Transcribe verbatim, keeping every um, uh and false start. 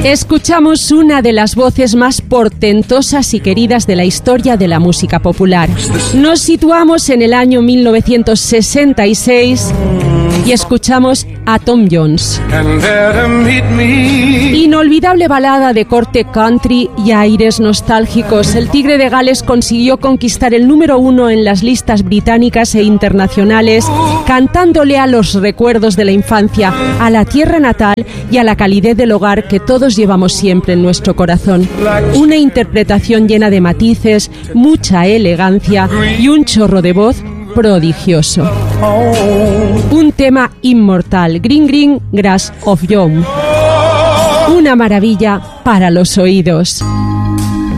Escuchamos una de las voces más portentosas y queridas de la historia de la música popular. Nos situamos en el año mil novecientos sesenta y seis y escuchamos a Tom Jones. Inolvidable balada de corte country y aires nostálgicos, el Tigre de Gales consiguió conquistar el número uno en las listas británicas e internacionales, cantándole a los recuerdos de la infancia, a la tierra natal y a la calidez del hogar que todos llevamos siempre en nuestro corazón. Una interpretación llena de matices, mucha elegancia y un chorro de voz prodigioso. Un tema inmortal, Green Green Grass of Young. Una maravilla para los oídos.